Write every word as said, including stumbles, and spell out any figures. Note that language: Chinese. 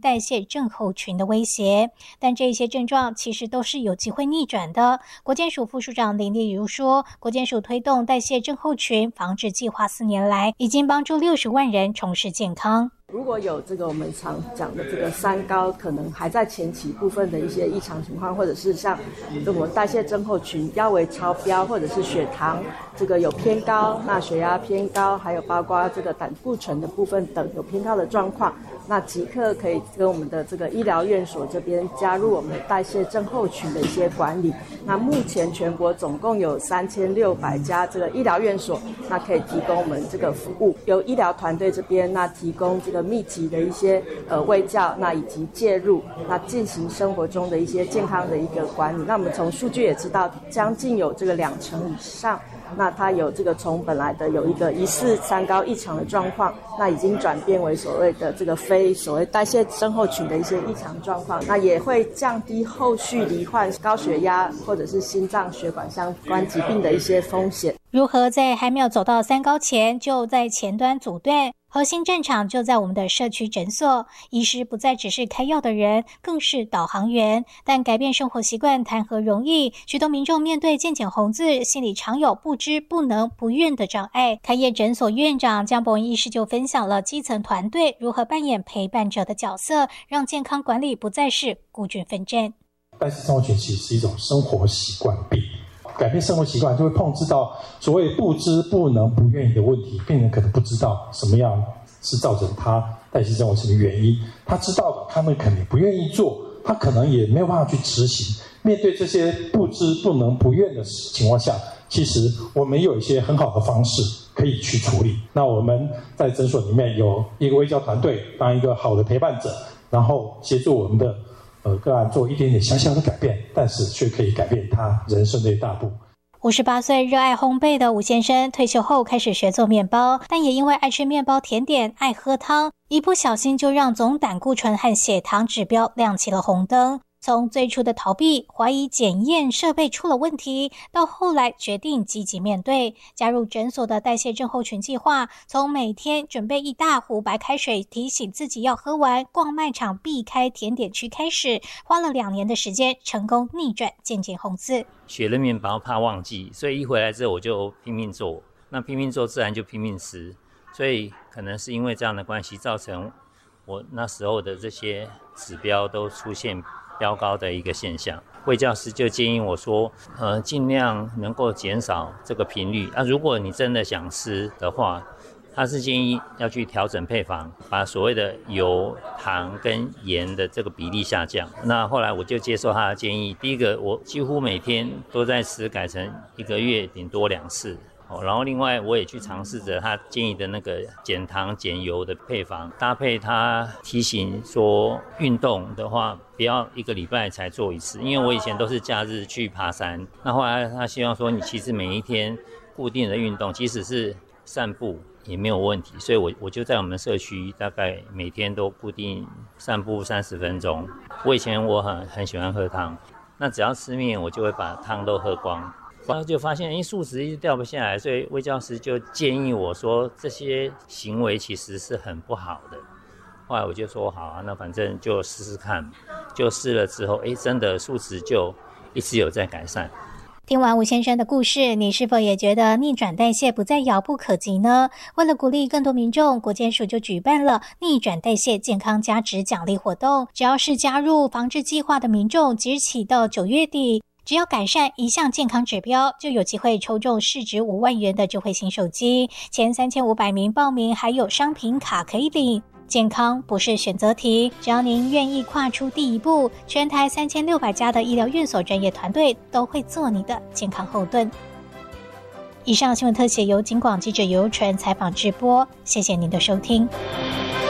代谢症候群的威胁。但这些症状其实都是有机会逆转的。国健署副署长林丽如说，国健署推动代谢症候群防治计划四年来，已经帮助六十万人重拾健康。 如果有这个我们常讲的这个三高，可能还在前期部分的一些异常情况，或者是像我们代谢症候群腰围超标，或者是血糖这个有偏高，那血压偏高，还有包括这个胆固醇的部分等有偏高的状况，那即刻可以跟我们的这个医疗院所这边加入我们的代谢症候群的一些管理。那目前全国总共有三千六百家这个医疗院所，那可以提供我们这个服务，由医疗团队这边那提供这个密集的一些呃卫教，那以及介入，那进行生活中的一些健康的一个管理。那我们从数据也知道，将近有这个两成以上，那它有这个从本来的有一个疑似三高异常的状况，那已经转变为所谓的这个非所谓代谢症候群的一些异常状况，那也会降低后续罹患高血压或者是心脏血管相关疾病的一些风险。 如何在还没有走到三高前就在前端阻断？核心战场就在我们的社区诊所，医师不再只是开药的人，更是导航员。但改变生活习惯谈何容易？许多民众面对健检红字，心里常有不知、不能、不愿的障碍。开业诊所院长江博文医师就分享了基层团队如何扮演陪伴者的角色，让健康管理不再是孤军奋战。 代谢症候群其实是一种生活习惯病。改变生活习惯就会碰触到所谓不知不能不愿意的问题，病人可能不知道什么样是造成他代谢症候群的原因，他知道了他们可能不愿意做，他可能也没有办法去执行。面对这些不知不能不愿的情况下，其实我们有一些很好的方式可以去处理。那我们在诊所里面有一个卫教团队当一个好的陪伴者，然后协助我们的呃，个案做一点点小小的改变，但是却可以改变他人生的一大步。 五十八岁热爱烘焙的吴先生，退休后开始学做面包，但也因为爱吃面包甜点，爱喝汤，一不小心就让总胆固醇和血糖指标亮起了红灯。从最初的逃避、怀疑检验设备出了问题，到后来决定积极面对，加入诊所的代谢症候群计划，从每天准备一大壶白开水提醒自己要喝完，逛卖场避开甜点区开始，花了两年的时间，成功逆转健检红字。 学了面包怕忘记，所以一回来之后我就拼命做，那拼命做自然就拼命吃，所以可能是因为这样的关系，造成我那时候的这些指标都出现飙高的一个现象。卫教师就建议我说，呃，尽量能够减少这个频率。啊，如果你真的想吃的话，他是建议要去调整配方，把所谓的油、糖跟盐的这个比例下降。那后来我就接受他的建议，第一个我几乎每天都在吃，改成一个月顶多两次。哦，然后另外我也去尝试着他建议的那个减糖减油的配方，搭配他提醒说运动的话不要一个礼拜才做一次，因为我以前都是假日去爬山，那后来他希望说你其实每一天固定的运动，即使是散步也没有问题，所以我我就在我们社区大概每天都固定散步三十分钟。我以前我很很喜欢喝汤，那只要吃面我就会把汤都喝光。然后就发现，因为数值一直掉不下来，所以卫教师就建议我说，这些行为其实是很不好的。后来我就说好啊，那反正就试试看。就试了之后，哎，真的数值就一直有在改善。 听完吴先生的故事，你是否也觉得逆转代谢不再遥不可及呢？为了鼓励更多民众，国健署就举办了逆转代谢健康加值奖励活动。只要是加入防治计划的民众，即日起到九月底，只要改善一项健康指标，就有机会抽中市值五万元的智慧型手机。前三千五百名报名还有商品卡可以领。健康不是选择题，只要您愿意跨出第一步，全台三千六百家的医疗院所专业团队都会做你的健康后盾。以上新闻特写由警广记者尤纯采访直播，谢谢您的收听。